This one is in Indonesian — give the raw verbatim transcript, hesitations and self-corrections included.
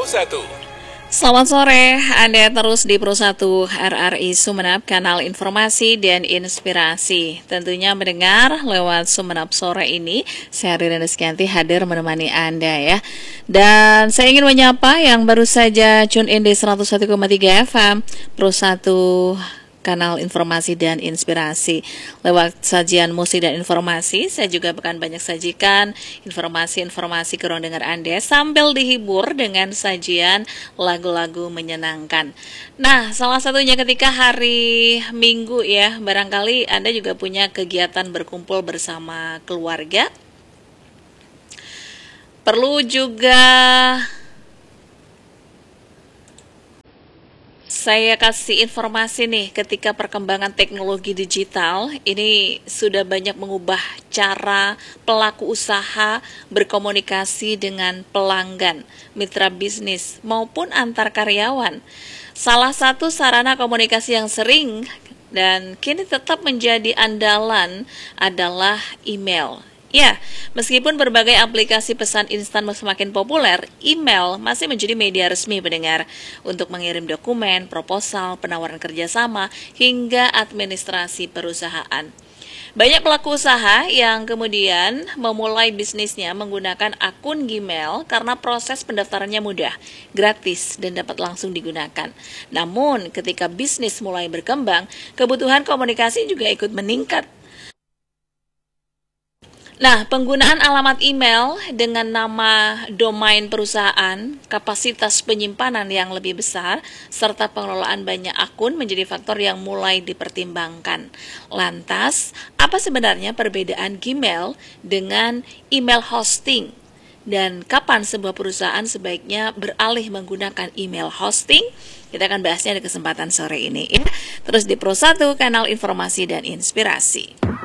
satu. Selamat sore, Anda terus di Pro satu R R I Sumeneb, kanal informasi dan inspirasi. Tentunya mendengar lewat Sumeneb sore ini, saya Rina Deskianti hadir menemani Anda ya. Dan saya ingin menyapa yang baru saja tune in di seratus satu koma tiga F M Pro satu kanal informasi dan inspirasi. Lewat sajian musik dan informasi, saya juga akan banyak sajikan informasi-informasi ke ruang dengar Anda sambil dihibur dengan sajian lagu-lagu menyenangkan. Nah, salah satunya ketika hari Minggu ya, barangkali Anda juga punya kegiatan berkumpul bersama keluarga. Perlu juga saya kasih informasi nih, ketika perkembangan teknologi digital ini sudah banyak mengubah cara pelaku usaha berkomunikasi dengan pelanggan, mitra bisnis, maupun antar karyawan. Salah satu sarana komunikasi yang sering dan kini tetap menjadi andalan adalah email. Ya, meskipun berbagai aplikasi pesan instan semakin populer, email masih menjadi media resmi pendengar untuk mengirim dokumen, proposal, penawaran kerjasama, hingga administrasi perusahaan. Banyak pelaku usaha yang kemudian memulai bisnisnya menggunakan akun Gmail karena proses pendaftarannya mudah, gratis, dan dapat langsung digunakan. Namun, ketika bisnis mulai berkembang, kebutuhan komunikasi juga ikut meningkat. Nah, penggunaan alamat email dengan nama domain perusahaan, kapasitas penyimpanan yang lebih besar, serta pengelolaan banyak akun menjadi faktor yang mulai dipertimbangkan. Lantas, apa sebenarnya perbedaan Gmail dengan email hosting? Dan kapan sebuah perusahaan sebaiknya beralih menggunakan email hosting? Kita akan bahasnya di kesempatan sore ini ya. Terus di Pro satu, kanal informasi dan inspirasi.